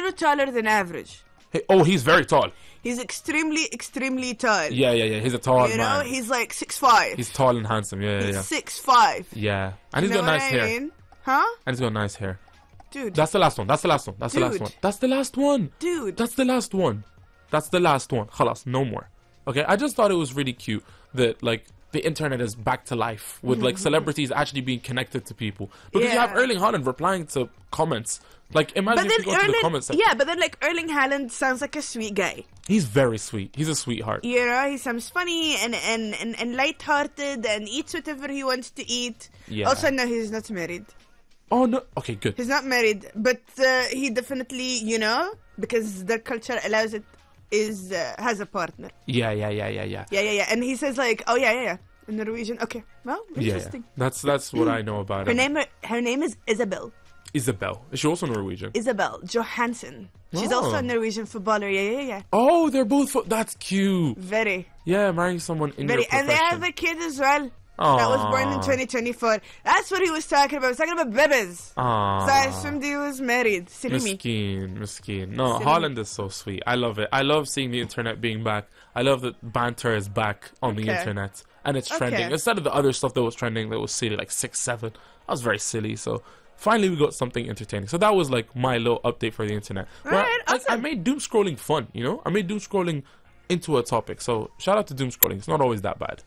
little taller than average. Hey, oh, he's very tall. He's extremely tall. Yeah. He's a tall You man. know, he's like 6'5". He's tall and handsome. Yeah. He's 6'5". Yeah. And he's You got know nice what hair. I mean? Huh? And he's got nice hair. Dude. That's the last one. That's the last one. That's the last Dude. one. That's the last one. Dude. That's the last one. That's the last one. Khalas, no more. Okay, I just thought it was really cute that like the internet is back to life with like celebrities actually being connected to people. Because you have Erling Haaland replying to comments. Like imagine if you go to the comments section. Yeah, but then like Erling Haaland sounds like a sweet guy. He's very sweet. He's a sweetheart. You know, he sounds funny and light-hearted and eats whatever he wants to eat. Yeah. Also, no, he's not married. Oh no. Okay, good. He's not married, but he definitely, you know, because their culture allows it, has a partner. Yeah. Yeah. And he says like, oh yeah. In Norwegian. Okay, well, interesting. Yeah. That's what I know about Her him. name is Isabel. Isabel. Is she also Norwegian? Isabel Johansson. She's Oh. also a Norwegian footballer. Yeah. Oh, they're both. That's cute. Very. Yeah, marrying someone in your profession. And they have a kid as well. Aww. That was born in 2024. That's what he was talking about. He was talking about babies. Aww. So I assumed he was married. Silly me. Miskeen. No, Silly Haaland is so sweet. I love it. I love seeing the internet being back. I love that banter is back on the internet. And it's trending. Instead of the other stuff that was trending that was silly, like 6, 7. That was very silly. So finally we got something entertaining. So that was like my little update for the internet. Alright, awesome. I made doom scrolling fun, you know? I made doom scrolling into a topic. So shout out to doom scrolling. It's not always that bad.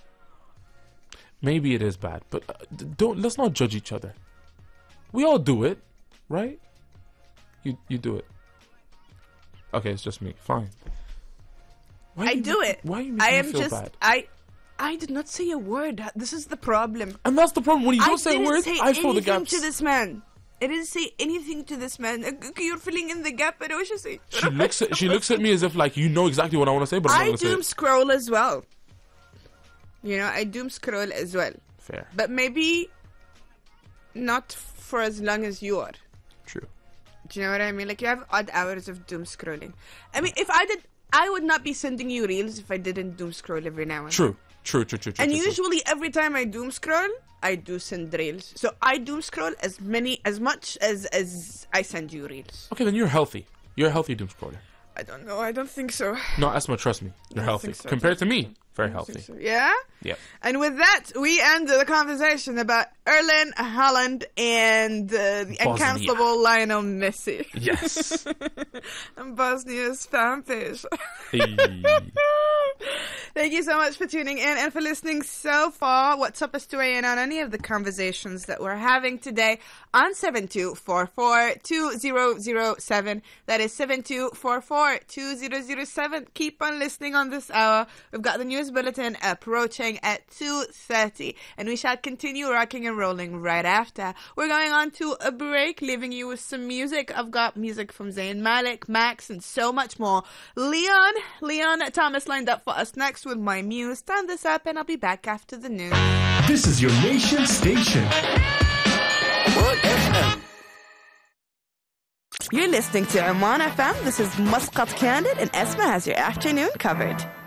Maybe it is bad, but let's not judge each other. We all do it, right? You do it. Okay, it's just me. Fine. I do it. Why are you making me feel bad? I did not say a word. This is the problem. And that's the problem. When you don't say words, I fill the gaps. To this man. I didn't say anything to this man. You're filling in the gap, but I was just saying. She looks at me as if like you know exactly what I want to say, but I'm not I going to say doom it. scroll as well. You know, I doom scroll as well. Fair. But maybe not for as long as you are. True. Do you know what I mean? Like, you have odd hours of doom scrolling. I mean, if I did, I would not be sending you reels if I didn't doom scroll every now and then. True. And usually every time I doom scroll, I do send reels. So I doom scroll as much as I send you reels. Okay, then you're healthy. You're a healthy doom scroller. I don't know. I don't think so. No, Asma, trust me. You're healthy. So. Compared to me, very healthy. So. Yeah? Yeah. And with that, we end the conversation about Erling Haaland and the uncountable Lionel Messi. Yes. And Bosnia's fan page. Hey. Thank you so much for tuning in and for listening so far. What's up is to weigh in on any of the conversations that we're having today on 7244-2007. That is 7244-2007. Keep on listening on this hour. We've got the news bulletin approaching at 2:30, and we shall continue rocking and rolling right after. We're going on to a break, leaving you with some music. I've got music from Zayn Malik, Max, and so much more. Leon Thomas lined up for us next with My Muse. Turn this up, and I'll be back after the news. This is your nation station. You're listening to Oman FM. This is Muscat Candid, and Esma has your afternoon covered.